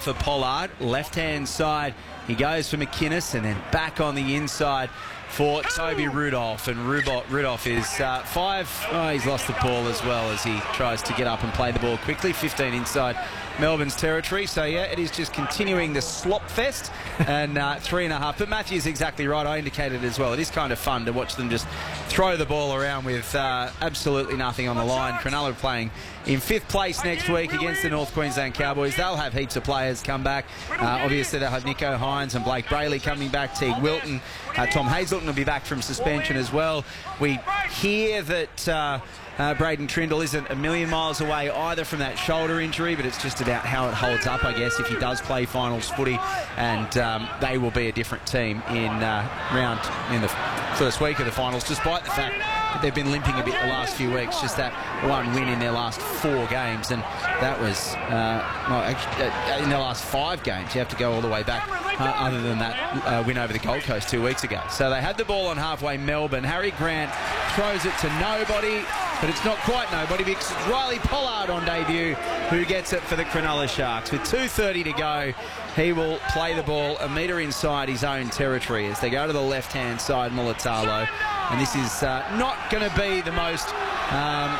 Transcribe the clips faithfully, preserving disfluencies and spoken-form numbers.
for Pollard. Left-hand side, he goes for McInnes, and then back on the inside for Toby Rudolph. And Rudolph is uh, five. Oh, he's lost the ball as well as he tries to get up and play the ball quickly. fifteen inside Melbourne's territory. So, yeah, it is just continuing the slop fest. And uh, three and a half. But Matthew's exactly right. I indicated as well. It is kind of fun to watch them just throw the ball around with uh, absolutely nothing on the line. Cronulla playing in fifth place next week against the North Queensland Cowboys. They'll have heaps of players come back. Uh, obviously, they'll have Nicho Hynes and Blake Brayley coming back. Teague Wilton. Uh, Tom Hazelton will be back from suspension as well. We hear that uh, uh, Braden Trindle isn't a million miles away either from that shoulder injury, but it's just about how it holds up, I guess, if he does play finals footy. And um, they will be a different team in uh, round in the first week of the finals, despite the fact that they've been limping a bit the last few weeks. Just that one win in their last four games, and that was uh, well, actually, uh, in their last five games. You have to go all the way back, uh, other than that uh, win over the Gold Coast two weeks ago. So they had the ball on halfway Melbourne. Harry Grant throws it to nobody, but it's not quite nobody because it's Riley Pollard on debut who gets it for the Cronulla Sharks. With two thirty to go, he will play the ball a metre inside his own territory as they go to the left-hand side, Mulatalo. And this is uh, not going to be the most um,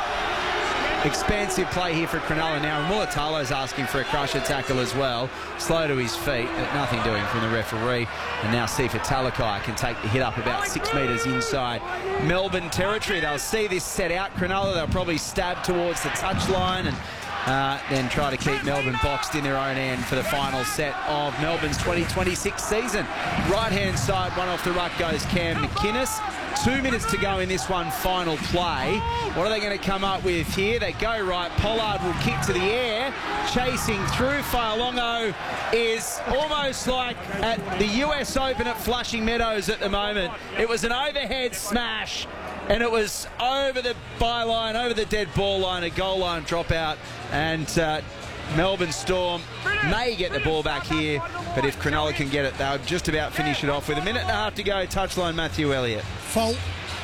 expansive play here for Cronulla now. And Mulatalo's asking for a crusher tackle as well. Slow to his feet, but nothing doing from the referee. And now Sifa Talakai can take the hit up about six metres inside Melbourne territory. They'll see this set out. Cronulla, they'll probably stab towards the touchline and Uh, then try to keep Melbourne boxed in their own end for the final set of Melbourne's twenty twenty-six season. Right-hand side, one off the ruck goes Cam McInnes. Two minutes to go in this one final play. What are they going to come up with here? They go right. Pollard will kick to the air. Chasing through. Fa'alongo is almost like at the U S Open at Flushing Meadows at the moment. It was an overhead smash, and it was over the byline, over the dead ball line, a goal line dropout. And uh, Melbourne Storm may get the ball back here, but if Cronulla can get it, they'll just about finish it off with a minute and a half to go. Touchline, Matthew Elliott. Fault.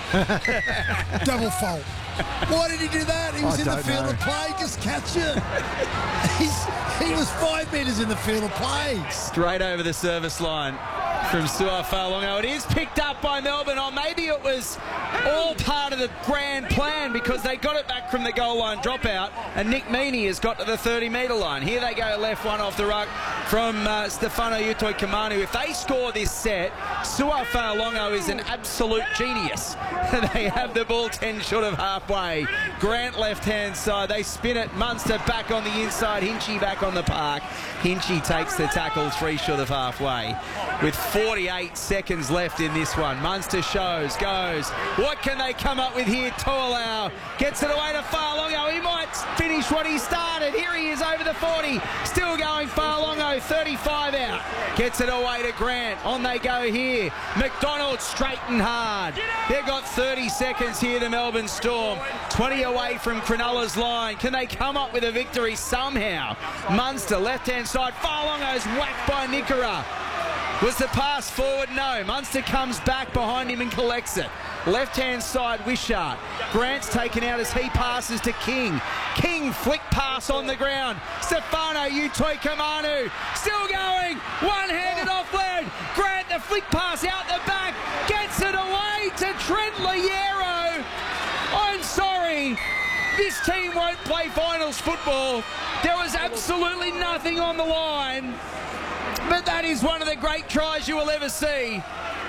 Double fault. Why did he do that? He was I in the field know. of play. Just catch it. He's, he was five metres in the field of play. Straight over the service line from Sua Fa'alongo. It is picked up by Melbourne, or maybe it was all part of the grand plan because they got it back from the goal line dropout, and Nick Meaney has got to the thirty metre line. Here they go, left one off the ruck from uh, Stefano Utoikamanu. If they score this set, Sua Fa'alongo is an absolute genius. They have the ball ten short of halfway. Grant left-hand side. They spin it. Munster back on the inside. Hinchy back on the park. Hinchy takes the tackle three short of halfway. With forty-eight seconds left in this one. Munster shows, goes. What can they come up with here? Toalau gets it away to Fa'alongo. He might finish what he started. Here he is over the forty. Still going Fa'alongo. thirty-five out. Gets it away to Grant. On they go here. McDonald straight and hard. They've got thirty seconds here, the Melbourne Storm. twenty away from Cronulla's line. Can they come up with a victory somehow? Munster, left-hand side. Fa'alongo's whacked by Nickera. Was the pass forward? No. Munster comes back behind him and collects it. Left-hand side, Wishart. Grant's taken out as he passes to King. King flick pass on the ground. Stefano Utoikamanu still going. One-handed offload. Grant, the flick pass out the back. Gets it away to Trent Loiero. I'm sorry. This team won't play finals football. There was absolutely nothing on the line. But that is one of the great tries you will ever see.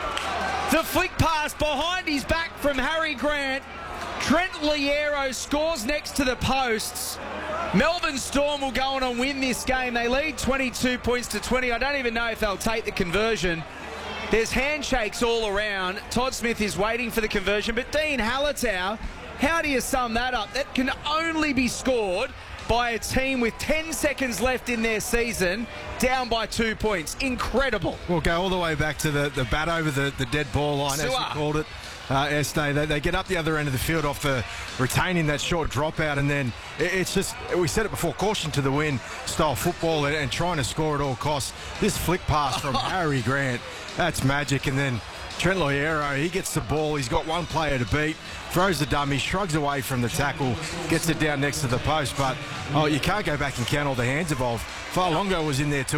The flick pass behind his back from Harry Grant. Trent Loiero scores next to the posts. Melbourne Storm will go on and win this game. They lead twenty-two points to twenty. I don't even know if they'll take the conversion. There's handshakes all around. Todd Smith is waiting for the conversion. But Dean Hallertau, how do you sum that up? That can only be scored by a team with ten seconds left in their season, down by two points. Incredible. We'll go all the way back to the, the bat over the, the dead ball line, Sua. as you called it, uh, Este. They, they get up the other end of the field off the retaining that short dropout, and then it, it's just, we said it before, caution to the wind style football and, and trying to score at all costs. This flick pass from Harry Grant, that's magic. And then Trent Loiero, he gets the ball. He's got one player to beat. Throws the dummy, shrugs away from the tackle, gets it down next to the post. But, oh, you can't go back and count all the hands involved. Fa'alongo was in there too.